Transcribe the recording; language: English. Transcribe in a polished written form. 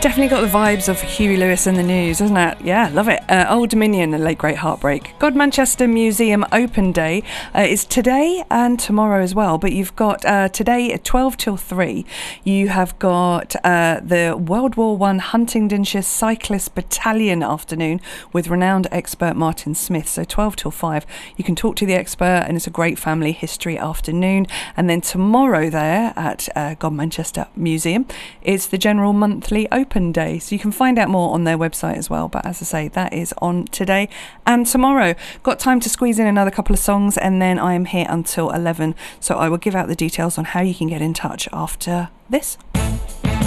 Definitely got the vibes of Huey Lewis and the News, isn't it? Yeah, love it. Old Dominion, The Late Great Heartbreak. God Manchester Museum Open Day is today and tomorrow as well, but you've got today at 12 till 3, you have got the World War I Huntingdonshire Cyclist Battalion afternoon with renowned expert Martin Smith. So 12 till 5, you can talk to the expert, and it's a great family history afternoon. And then tomorrow there at God Manchester Museum is the general monthly open day, so you can find out more on their website as well. But as I say, that is on today and tomorrow. Got time to squeeze in another couple of songs, and then I am here until 11, so I will give out the details on how you can get in touch after this.